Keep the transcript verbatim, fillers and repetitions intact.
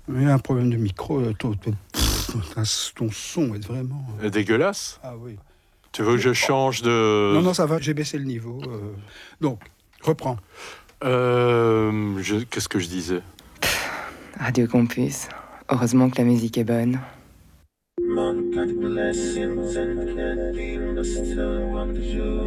Il y a un problème de micro. euh, Ton, ton, pff, ton son est vraiment. Euh, Dégueulasse. Ah oui. Tu veux que je change de... Non, non, ça va, j'ai baissé le niveau. euh. Donc, reprends. Euh, je- Qu'est-ce que je disais? Radio Campus. Heureusement que la musique est bonne. Manquant de blessings and the still one to show.